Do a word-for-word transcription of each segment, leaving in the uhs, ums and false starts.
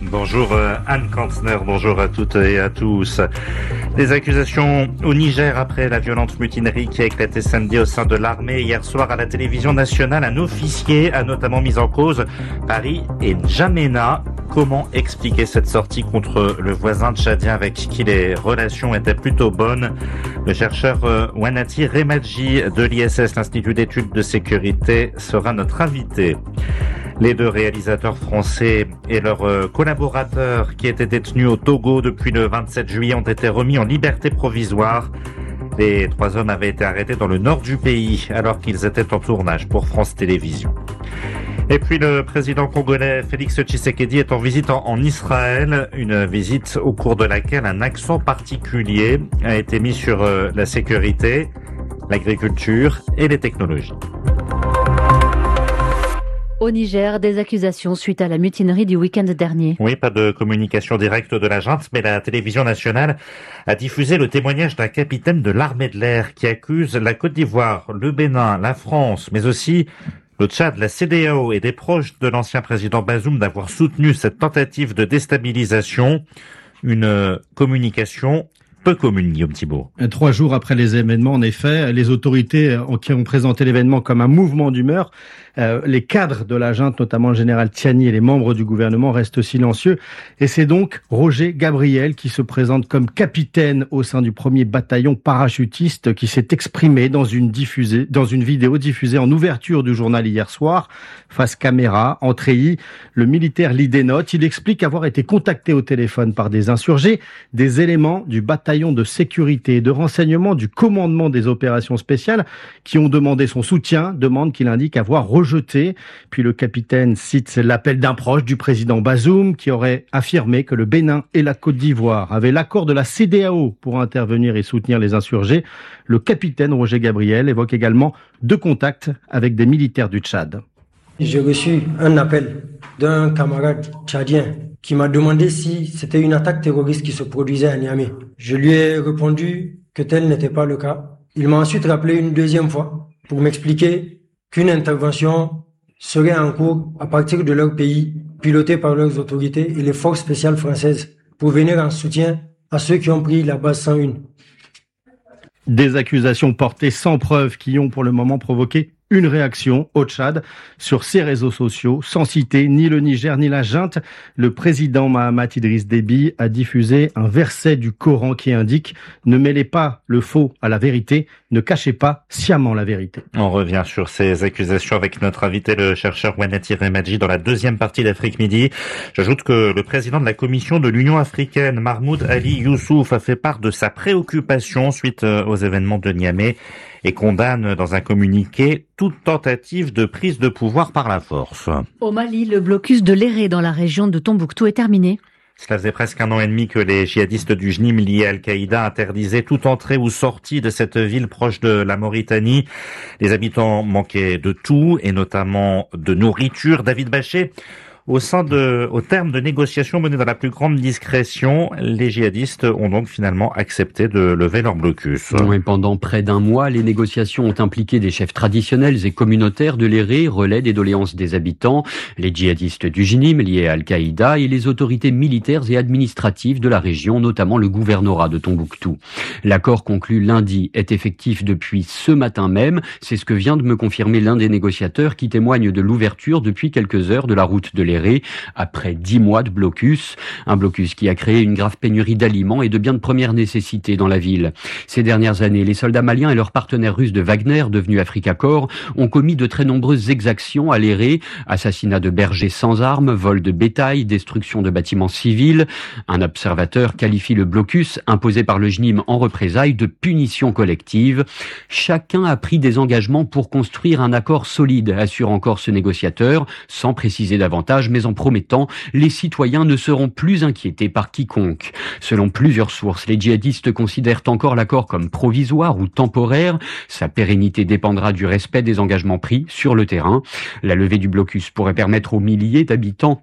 Bonjour Anne Kantner, bonjour à toutes et à tous. Des accusations au Niger après la violente mutinerie qui a éclaté samedi au sein de l'armée. Hier soir à la télévision nationale, un officier a notamment mis en cause Paris et N'Djamena. Comment expliquer cette sortie contre le voisin tchadien avec qui les relations étaient plutôt bonnes? Le chercheur Wanati Remadji de l'I S S, l'Institut d'études de sécurité, sera notre invité. Les deux réalisateurs français et leurs collaborateurs qui étaient détenus au Togo depuis le vingt-sept juillet ont été remis en liberté provisoire. Les trois hommes avaient été arrêtés dans le nord du pays alors qu'ils étaient en tournage pour France Télévisions. Et puis le président congolais Félix Tshisekedi est en visite en, en Israël, une visite au cours de laquelle un accent particulier a été mis sur euh, la sécurité, l'agriculture et les technologies. Au Niger, des accusations suite à la mutinerie du week-end dernier. Oui, pas de communication directe de la junte, mais la télévision nationale a diffusé le témoignage d'un capitaine de l'armée de l'air qui accuse la Côte d'Ivoire, le Bénin, la France, mais aussi le Tchad, la C D A O et des proches de l'ancien président Bazoum d'avoir soutenu cette tentative de déstabilisation. Une communication peu commune, Guillaume Thibault. Trois jours après les événements, en effet, les autorités qui ont présenté l'événement comme un mouvement d'humeur, euh, les cadres de la junte, notamment le général Tiani et les membres du gouvernement, restent silencieux. Et c'est donc Roger Gabriel qui se présente comme capitaine au sein du premier bataillon parachutiste qui s'est exprimé dans une diffusée, dans une vidéo diffusée en ouverture du journal hier soir. Face caméra, en treillis, le militaire lit des notes. Il explique avoir été contacté au téléphone par des insurgés, des éléments du bataillon de sécurité et de renseignement du commandement des opérations spéciales qui ont demandé son soutien, demande qu'il indique avoir rejeté. Puis le capitaine cite l'appel d'un proche du président Bazoum qui aurait affirmé que le Bénin et la Côte d'Ivoire avaient l'accord de la C D A O pour intervenir et soutenir les insurgés. Le capitaine Roger Gabriel évoque également deux contacts avec des militaires du Tchad. J'ai reçu un appel d'un camarade tchadien qui m'a demandé si c'était une attaque terroriste qui se produisait à Niamey. Je lui ai répondu que tel n'était pas le cas. Il m'a ensuite rappelé une deuxième fois pour m'expliquer qu'une intervention serait en cours à partir de leur pays, pilotée par leurs autorités et les forces spéciales françaises, pour venir en soutien à ceux qui ont pris la base cent un. Des accusations portées sans preuve qui ont pour le moment provoqué une réaction au Tchad sur ses réseaux sociaux, sans citer ni le Niger ni la junte. Le président Mahamat Idriss Déby a diffusé un verset du Coran qui indique « Ne mêlez pas le faux à la vérité, ne cachez pas sciemment la vérité ». On revient sur ces accusations avec notre invité, le chercheur Wanati Remadji, dans la deuxième partie d'Afrique Midi. J'ajoute que le président de la Commission de l'Union africaine, Mahmoud Ali Youssouf, a fait part de sa préoccupation suite aux événements de Niamey et condamne dans un communiqué toute tentative de prise de pouvoir par la force. Au Mali, le blocus de l'Éré dans la région de Tombouctou est terminé. Cela faisait presque un an et demi que les djihadistes du J N I M liés à Al-Qaïda interdisaient toute entrée ou sortie de cette ville proche de la Mauritanie. Les habitants manquaient de tout, et notamment de nourriture. David Bachet, au sein de, au terme de négociations menées dans la plus grande discrétion, les djihadistes ont donc finalement accepté de lever leur blocus. Oui, pendant près d'un mois, les négociations ont impliqué des chefs traditionnels et communautaires de l'Éré, relais des doléances des habitants, les djihadistes du J N I M liés à Al-Qaïda et les autorités militaires et administratives de la région, notamment le gouvernorat de Tombouctou. L'accord conclu lundi est effectif depuis ce matin même. C'est ce que vient de me confirmer l'un des négociateurs qui témoigne de l'ouverture depuis quelques heures de la route de l'Éré après dix mois de blocus. Un blocus qui a créé une grave pénurie d'aliments et de biens de première nécessité dans la ville. Ces dernières années, les soldats maliens et leurs partenaires russes de Wagner, devenus Africa Corps, ont commis de très nombreuses exactions à l'Éré, assassinats de bergers sans armes, vol de bétail, destruction de bâtiments civils. Un observateur qualifie le blocus imposé par le J N I M en représailles de punition collective. Chacun a pris des engagements pour construire un accord solide, assure encore ce négociateur, sans préciser davantage, mais en promettant les citoyens ne seront plus inquiétés par quiconque. Selon plusieurs sources, les djihadistes considèrent encore l'accord comme provisoire ou temporaire. Sa pérennité dépendra du respect des engagements pris sur le terrain. La levée du blocus pourrait permettre aux milliers d'habitants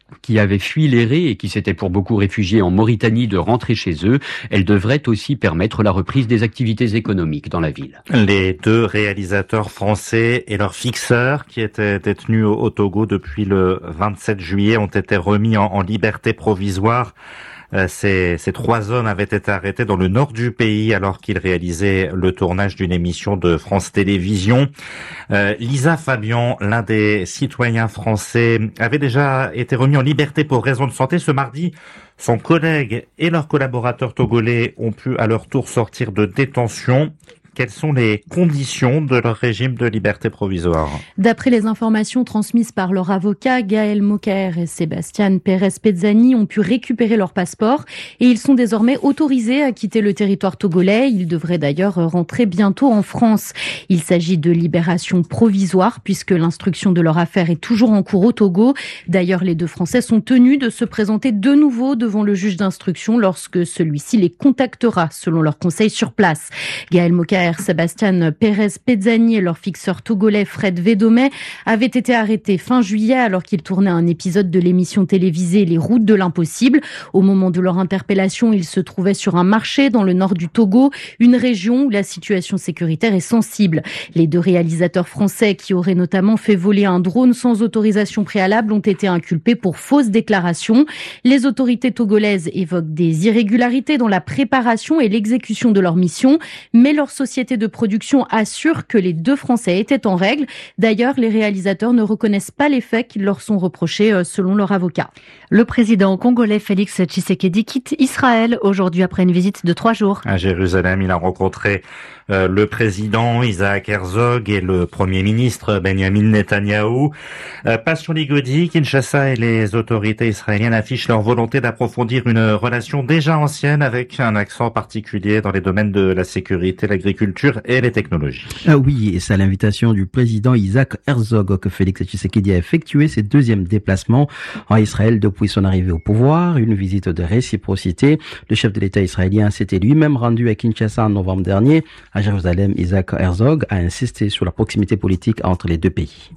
qui avaient fui les raies et qui s'étaient pour beaucoup réfugiés en Mauritanie de rentrer chez eux. Elle devrait aussi permettre la reprise des activités économiques dans la ville. Les deux réalisateurs français et leurs fixeurs qui étaient détenus au, au Togo depuis le vingt-sept juillet ont été remis en, en liberté provisoire. Euh, ces, ces trois hommes avaient été arrêtés dans le nord du pays alors qu'ils réalisaient le tournage d'une émission de France Télévisions. Euh, Lisa Fabian, l'un des citoyens français, avait déjà été remis en liberté pour raison de santé. Ce mardi, son collègue et leurs collaborateurs togolais ont pu à leur tour sortir de détention. Quelles sont les conditions de leur régime de liberté provisoire? D'après les informations transmises par leur avocat, Gaël Mokaer et Sébastien Pérez-Pezzani ont pu récupérer leur passeport et ils sont désormais autorisés à quitter le territoire togolais. Ils devraient d'ailleurs rentrer bientôt en France. Il s'agit de libération provisoire puisque l'instruction de leur affaire est toujours en cours au Togo. D'ailleurs, les deux Français sont tenus de se présenter de nouveau devant le juge d'instruction lorsque celui-ci les contactera selon leurs conseils sur place. Gaël Mokaer, Sébastien Pérez-Pezzani et leur fixeur togolais Fred Védomé avaient été arrêtés fin juillet alors qu'ils tournaient un épisode de l'émission télévisée Les Routes de l'Impossible. Au moment de leur interpellation, ils se trouvaient sur un marché dans le nord du Togo, une région où la situation sécuritaire est sensible. Les deux réalisateurs français qui auraient notamment fait voler un drone sans autorisation préalable ont été inculpés pour fausses déclarations. Les autorités togolaises évoquent des irrégularités dans la préparation et l'exécution de leur mission, mais leur société de production assure que les deux Français étaient en règle. D'ailleurs, les réalisateurs ne reconnaissent pas les faits qui leur sont reprochés selon leur avocat. Le président congolais Félix Tshisekedi quitte Israël aujourd'hui après une visite de trois jours. À Jérusalem, il a rencontré euh, le président Isaac Herzog et le premier ministre Benjamin Netanyahou. Euh, Passion Ligodi, Kinshasa et les autorités israéliennes affichent leur volonté d'approfondir une relation déjà ancienne avec un accent particulier dans les domaines de la sécurité, l'agriculture et les technologies. Ah oui, et c'est à l'invitation du président Isaac Herzog que Félix Tshisekedi a effectué ses deuxièmes déplacements en Israël depuis son arrivée au pouvoir, une visite de réciprocité. Le chef de l'État israélien s'était lui-même rendu à Kinshasa en novembre dernier. À Jérusalem, Isaac Herzog a insisté sur la proximité politique entre les deux pays.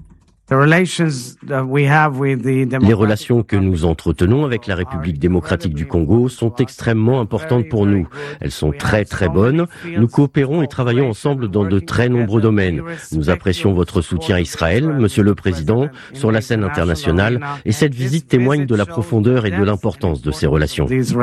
Les relations que nous entretenons avec la République démocratique du Congo sont extrêmement importantes pour nous. Elles sont très très bonnes. Nous coopérons et travaillons ensemble dans de très nombreux domaines. Nous apprécions votre soutien à Israël, Monsieur le Président, sur la scène internationale, et cette visite témoigne de la profondeur et de l'importance de ces relations.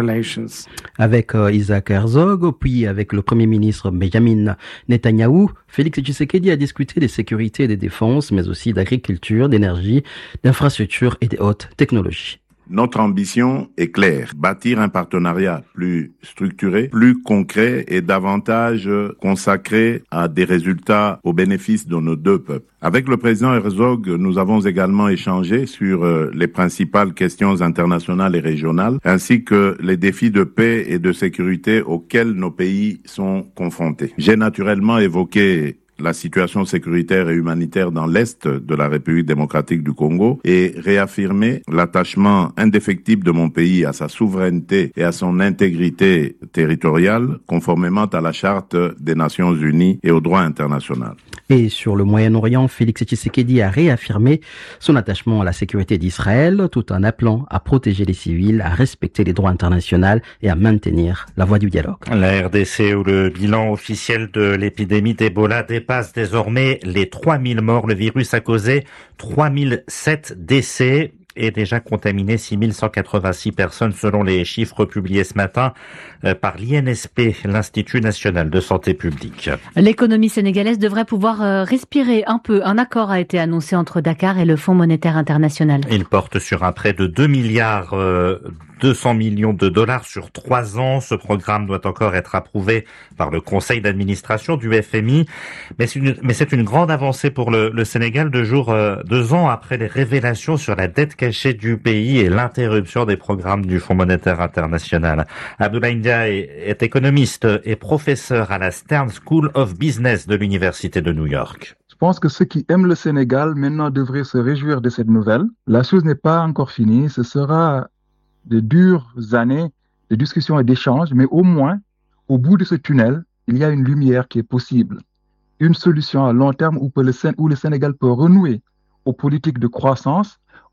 Avec euh, Isaac Herzog, puis avec le Premier ministre Benjamin Netanyahou, Félix Tshisekedi a discuté des sécurités et des défenses, mais aussi d'agriculture, d'énergie, d'infrastructures et des hautes technologies. Notre ambition est claire, bâtir un partenariat plus structuré, plus concret et davantage consacré à des résultats au bénéfice de nos deux peuples. Avec le président Herzog, nous avons également échangé sur les principales questions internationales et régionales, ainsi que les défis de paix et de sécurité auxquels nos pays sont confrontés. J'ai naturellement évoqué la situation sécuritaire et humanitaire dans l'Est de la République démocratique du Congo et réaffirmer l'attachement indéfectible de mon pays à sa souveraineté et à son intégrité territoriale, conformément à la Charte des Nations Unies et au droit international. Et sur le Moyen-Orient, Félix Tshisekedi a réaffirmé son attachement à la sécurité d'Israël, tout en appelant à protéger les civils, à respecter les droits internationaux et à maintenir la voie du dialogue. La R D C, où le bilan officiel de l'épidémie d'Ebola dépasse désormais les trois mille morts. Le virus a causé trois mille sept décès et déjà contaminé six mille cent quatre-vingt-six personnes selon les chiffres publiés ce matin par l'I N S P, l'Institut national de santé publique. L'économie sénégalaise devrait pouvoir respirer un peu. Un accord a été annoncé entre Dakar et le Fonds monétaire international. Il porte sur un prêt de deux milliards deux cents millions de dollars sur trois ans. Ce programme doit encore être approuvé par le conseil d'administration du F M I. Mais c'est une, mais c'est une grande avancée pour le, le Sénégal deux jours, euh, deux ans après les révélations sur la dette cachée du pays et l'interruption des programmes du Fonds monétaire international. Abdoulaye Ndiaye est, est économiste et professeur à la Stern School of Business de l'Université de New York. Je pense que ceux qui aiment le Sénégal maintenant devraient se réjouir de cette nouvelle. La chose n'est pas encore finie. Ce sera de dures années de discussions et d'échanges, mais au moins, au bout de ce tunnel, il y a une lumière qui est possible. Une solution à long terme où, peut le, où le Sénégal peut renouer aux politiques de croissance,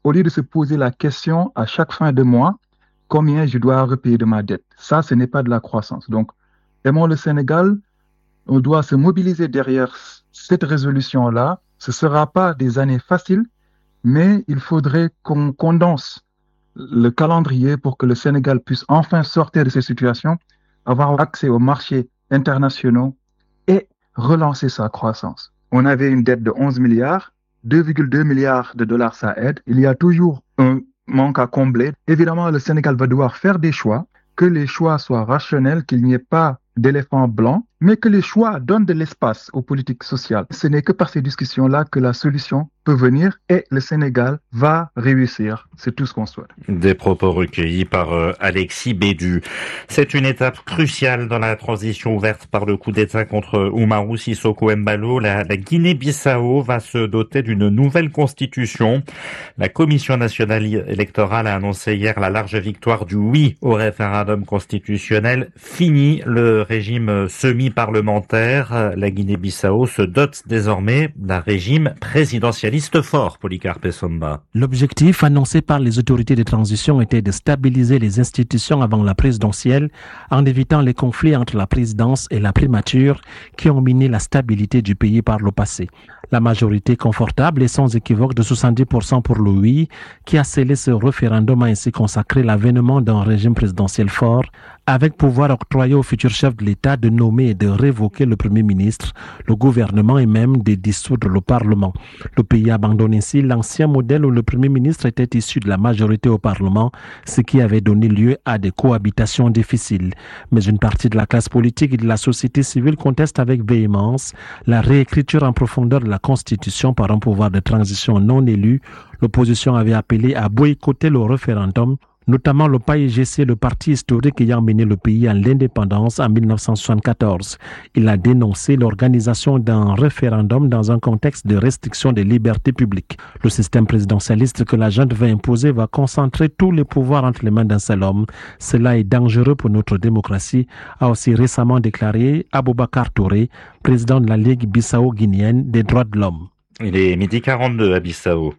au lieu de se poser la question à chaque fin de mois, combien je dois repayer de ma dette. Ça, ce n'est pas de la croissance. Donc, aimons le Sénégal, on doit se mobiliser derrière cette résolution-là. Ce ne sera pas des années faciles, mais il faudrait qu'on condense le calendrier pour que le Sénégal puisse enfin sortir de cette situation, avoir accès aux marchés internationaux et relancer sa croissance. On avait une dette de onze milliards, deux virgule deux milliards de dollars, ça aide. Il y a toujours un manque à combler. Évidemment, le Sénégal va devoir faire des choix, que les choix soient rationnels, qu'il n'y ait pas d'éléphant blanc, mais que les choix donnent de l'espace aux politiques sociales. Ce n'est que par ces discussions-là que la solution peut venir et le Sénégal va réussir. C'est tout ce qu'on souhaite. Des propos recueillis par euh, Alexis Bédu. C'est une étape cruciale dans la transition ouverte par le coup d'État contre Umaru Sissoko Embalo. La, la Guinée-Bissau va se doter d'une nouvelle constitution. La Commission nationale électorale a annoncé hier la large victoire du oui au référendum constitutionnel. Fini le régime semi-parlementaire. La Guinée-Bissau se dote désormais d'un régime présidentialiste fort, Polycarpe Somba. L'objectif annoncé par les autorités de transition était de stabiliser les institutions avant la présidentielle en évitant les conflits entre la présidence et la primature qui ont miné la stabilité du pays par le passé. La majorité confortable et sans équivoque de soixante-dix pour cent pour le oui, qui a scellé ce référendum, a ainsi consacré l'avènement d'un régime présidentiel fort, avec pouvoir octroyé au futur chef de l'État de nommer et de révoquer le Premier ministre, le gouvernement et même de dissoudre le Parlement. Le pays abandonne ainsi l'ancien modèle où le Premier ministre était issu de la majorité au Parlement, ce qui avait donné lieu à des cohabitations difficiles. Mais une partie de la classe politique et de la société civile conteste avec véhémence la réécriture en profondeur de la Constitution par un pouvoir de transition non élu. L'opposition avait appelé à boycotter le référendum, notamment le P A I G C, le parti historique ayant mené le pays à l'indépendance en mille neuf cent soixante-quatorze. Il a dénoncé l'organisation d'un référendum dans un contexte de restriction des libertés publiques. Le système présidentialiste que la junte va imposer va concentrer tous les pouvoirs entre les mains d'un seul homme. Cela est dangereux pour notre démocratie, a aussi récemment déclaré Aboubacar Touré, président de la Ligue bissau-guinéenne des droits de l'homme. Il est midi quarante-deux à Bissau.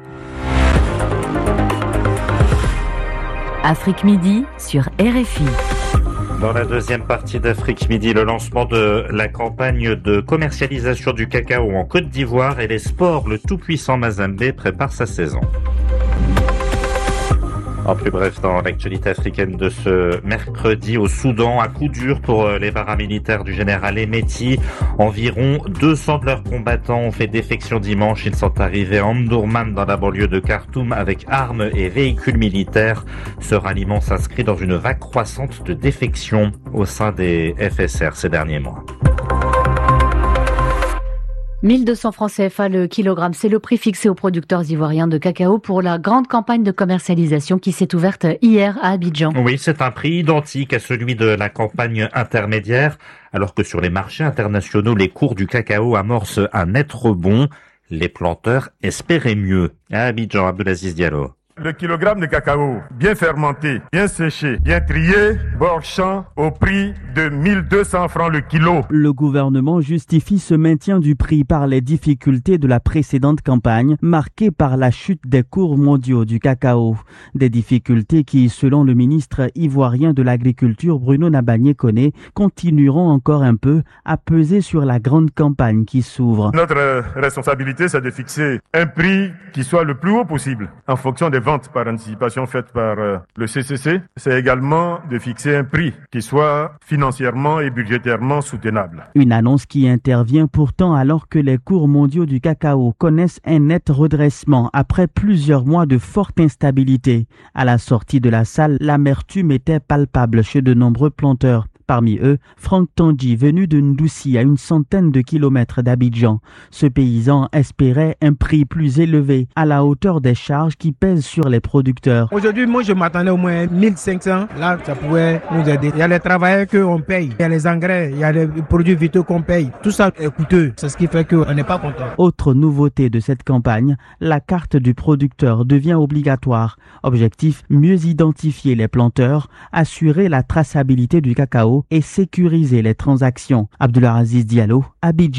Afrique Midi sur R F I. Dans la deuxième partie d'Afrique Midi, le lancement de la campagne de commercialisation du cacao en Côte d'Ivoire et les sports, le tout-puissant Mazembe prépare sa saison. En plus bref, dans l'actualité africaine de ce mercredi au Soudan, à coup dur pour les paramilitaires du général Emeti. Environ deux cents de leurs combattants ont fait défection dimanche. Ils sont arrivés à Omdurman dans la banlieue de Khartoum avec armes et véhicules militaires. Ce ralliement s'inscrit dans une vague croissante de défections au sein des F S R ces derniers mois. mille deux cents francs C F A le kilogramme, c'est le prix fixé aux producteurs ivoiriens de cacao pour la grande campagne de commercialisation qui s'est ouverte hier à Abidjan. Oui, c'est un prix identique à celui de la campagne intermédiaire, alors que sur les marchés internationaux, les cours du cacao amorcent un net rebond. Les planteurs espéraient mieux. À Abidjan, Abdelaziz Diallo. Le kilogramme de cacao bien fermenté, bien séché, bien trié, bord champ au prix de mille deux cents francs le kilo. Le gouvernement justifie ce maintien du prix par les difficultés de la précédente campagne, marquée par la chute des cours mondiaux du cacao. Des difficultés qui, selon le ministre ivoirien de l'Agriculture Bruno Nabagné-Koné, continueront encore un peu à peser sur la grande campagne qui s'ouvre. Notre responsabilité, c'est de fixer un prix qui soit le plus haut possible en fonction des ventes par anticipation faites par euh, le C C C. C'est également de fixer un prix qui soit financièrement et budgétairement soutenable. Une annonce qui intervient pourtant alors que les cours mondiaux du cacao connaissent un net redressement après plusieurs mois de forte instabilité. À la sortie de la salle, l'amertume était palpable chez de nombreux planteurs. Parmi eux, Franck Tandji, venu de Ndoussi à une centaine de kilomètres d'Abidjan. Ce paysan espérait un prix plus élevé, à la hauteur des charges qui pèsent sur les producteurs. Aujourd'hui, moi, je m'attendais au moins mille cinq cents. Là, ça pouvait nous aider. Il y a les travailleurs qu'on paye, il y a les engrais, il y a les produits vitaux qu'on paye. Tout ça est coûteux. C'est ce qui fait qu'on n'est pas content. Autre nouveauté de cette campagne, la carte du producteur devient obligatoire. Objectif, mieux identifier les planteurs, assurer la traçabilité du cacao et sécuriser les transactions. Abdulaziz Diallo, Abidjan.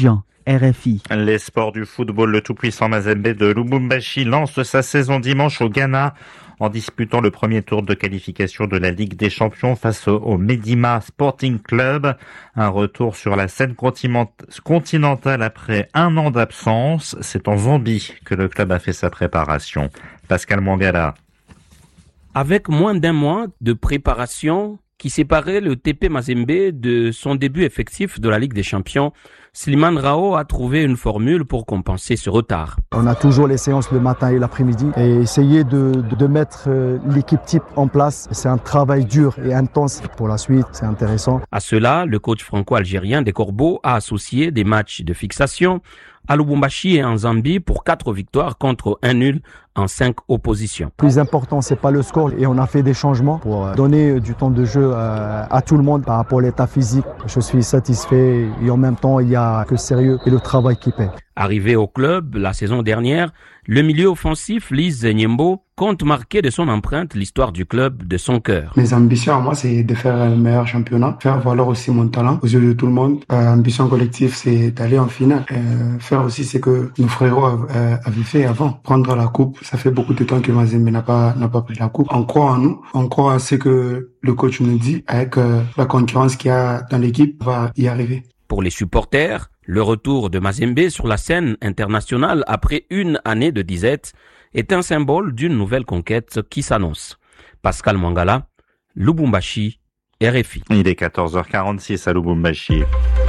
R F I. Les sports du football, le tout-puissant Mazembe de Lubumbashi lance sa saison dimanche au Ghana en disputant le premier tour de qualification de la Ligue des Champions face au Medima Sporting Club. Un retour sur la scène continentale après un an d'absence. C'est en Zambie que le club a fait sa préparation. Pascal Mangala. Avec moins d'un mois de préparation qui séparait le T P Mazembe de son début effectif de la Ligue des Champions, Slimane Rao a trouvé une formule pour compenser ce retard. On a toujours les séances le matin et l'après-midi et essayer de, de, de mettre l'équipe type en place. C'est un travail dur et intense pour la suite, c'est intéressant. À cela, le coach franco-algérien des Corbeaux a associé des matchs de fixation à Lubumbashi et en Zambie pour quatre victoires contre un nul en cinq oppositions. Le plus important, c'est pas le score et on a fait des changements pour donner du temps de jeu à tout le monde par rapport à l'état physique. Je suis satisfait et en même temps, il y a que le sérieux et le travail qui paie. Arrivé au club la saison dernière, le milieu offensif Lise Nyembo compte marquer de son empreinte l'histoire du club de son cœur. Mes ambitions à moi, c'est de faire le meilleur championnat, faire valoir aussi mon talent aux yeux de tout le monde. Euh, ambition collective, c'est d'aller en finale. Euh, faire aussi ce que nos frérots euh, avaient fait avant, prendre la coupe. Ça fait beaucoup de temps que Mazembe n'a pas n'a pas pris la coupe. On croit en nous, on croit à ce que le coach nous dit. Avec euh, la concurrence qu'il y a dans l'équipe, on va y arriver. Pour les supporters, le retour de Mazembe sur la scène internationale après une année de disette est un symbole d'une nouvelle conquête qui s'annonce. Pascal Mangala, Lubumbashi, R F I. Il est quatorze heures quarante-six à Lubumbashi.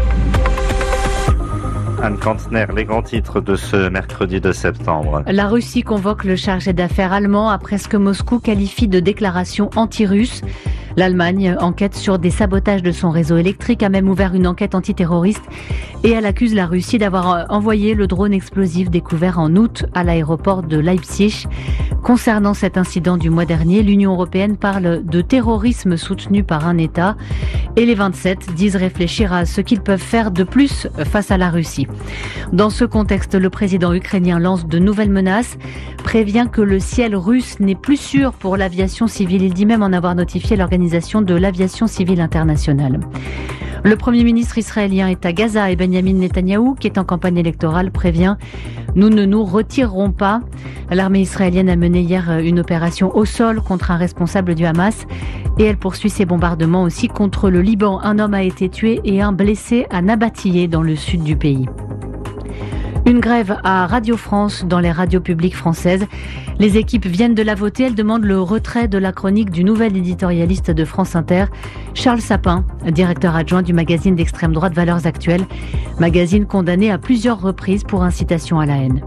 Anne Kantner, les grands titres de ce mercredi deux septembre. La Russie convoque le chargé d'affaires allemand après ce que Moscou qualifie de déclaration anti-russe. L'Allemagne enquête sur des sabotages de son réseau électrique, a même ouvert une enquête antiterroriste et elle accuse la Russie d'avoir envoyé le drone explosif découvert en août à l'aéroport de Leipzig. Concernant cet incident du mois dernier, l'Union européenne parle de terrorisme soutenu par un État et les vingt-sept disent réfléchir à ce qu'ils peuvent faire de plus face à la Russie. Dans ce contexte, le président ukrainien lance de nouvelles menaces, prévient que le ciel russe n'est plus sûr pour l'aviation civile. Il dit même en avoir notifié l'organisation de l'aviation civile internationale. Le Premier ministre israélien est à Gaza et Benjamin Netanyahou, qui est en campagne électorale, prévient « Nous ne nous retirerons pas ». L'armée israélienne a mené hier une opération au sol contre un responsable du Hamas et elle poursuit ses bombardements aussi contre le Liban. Un homme a été tué et un blessé à Nabatillé dans le sud du pays. Une grève à Radio France dans les radios publiques françaises. Les équipes viennent de la voter. Elles demandent le retrait de la chronique du nouvel éditorialiste de France Inter, Charles Sapin, directeur adjoint du magazine d'extrême droite Valeurs Actuelles, magazine condamné à plusieurs reprises pour incitation à la haine.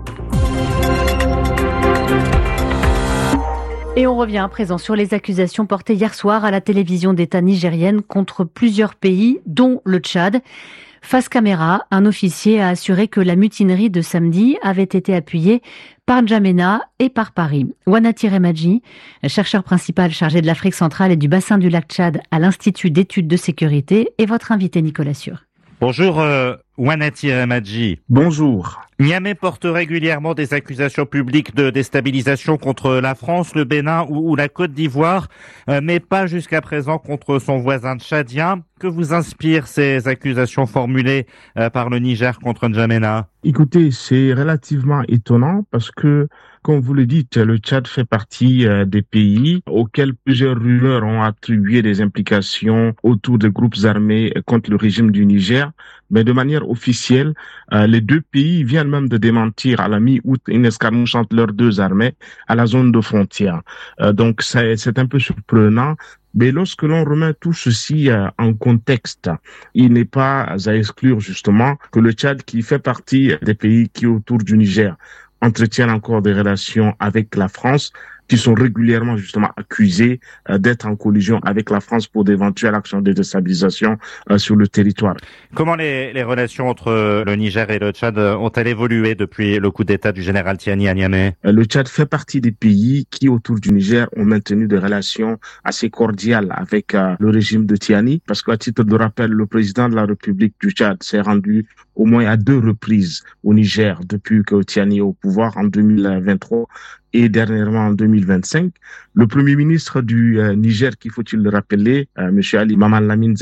Et on revient à présent sur les accusations portées hier soir à la télévision d'État nigérienne contre plusieurs pays, dont le Tchad. Face caméra, un officier a assuré que la mutinerie de samedi avait été appuyée par N'Djamena et par Paris. Wanati Remadji, chercheur principal chargé de l'Afrique centrale et du bassin du lac Tchad à l'Institut d'études de sécurité, est votre invité Nicolas Sûr. Bonjour euh, Wanati Remadji. Bonjour. Niamey porte régulièrement des accusations publiques de déstabilisation contre la France, le Bénin ou, ou la Côte d'Ivoire, euh, mais pas jusqu'à présent contre son voisin tchadien. Que vous inspirent ces accusations formulées euh, par le Niger contre N'Djamena ? Écoutez, c'est relativement étonnant parce que, comme vous le dites, le Tchad fait partie euh, des pays auxquels plusieurs rumeurs ont attribué des implications autour de groupes armés contre le régime du Niger. Mais de manière officielle, euh, les deux pays viennent même de démentir à la mi-août une escarmouche entre leurs deux armées à la zone de frontière. Euh, donc c'est, c'est un peu surprenant. Mais lorsque l'on remet tout ceci euh, en contexte, il n'est pas à exclure justement que le Tchad, qui fait partie des pays qui autour du Niger entretiennent encore des relations avec la France, qui sont régulièrement justement accusés euh, d'être en collision avec la France pour d'éventuelles actions de déstabilisation euh, sur le territoire. Comment les, les relations entre le Niger et le Tchad ont-elles évolué depuis le coup d'État du général Tiani à Niamey ? euh, Le Tchad fait partie des pays qui, autour du Niger, ont maintenu des relations assez cordiales avec euh, le régime de Tiani, parce qu'à titre de rappel, le président de la République du Tchad s'est rendu au moins à deux reprises au Niger depuis que Tiani est au pouvoir en deux mille vingt-trois et dernièrement en deux mille vingt-cinq. Le premier ministre du euh, Niger, qu'il faut-il le rappeler, euh, M. Ali Maman Lamine Zen,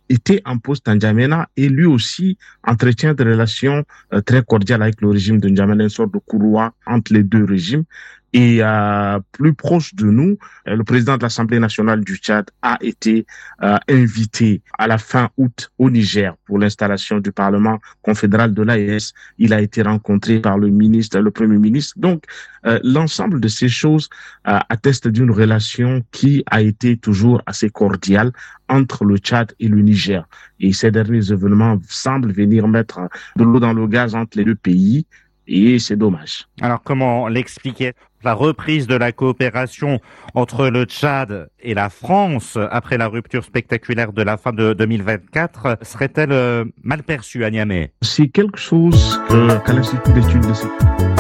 était en poste à N'Djamena et lui aussi entretient des relations euh, très cordiales avec le régime de N'Djamena, une sorte de courroie entre les deux régimes. Et euh, plus proche de nous, euh, le président de l'Assemblée nationale du Tchad a été euh, invité à la fin août au Niger pour l'installation du Parlement confédéral de l'A E S. Il a été rencontré par le ministre, le Premier ministre. Donc, euh, l'ensemble de ces choses euh, atteste d'une relation qui a été toujours assez cordiale entre le Tchad et le Niger. Et ces derniers événements semblent venir mettre de l'eau dans le gaz entre les deux pays. Et c'est dommage. Alors, comment l'expliquer? La reprise de la coopération entre le Tchad et la France après la rupture spectaculaire de la fin de deux mille vingt-quatre serait-elle mal perçue à Niamey? C'est quelque chose que, qu'à l'Institut d'études de sécurité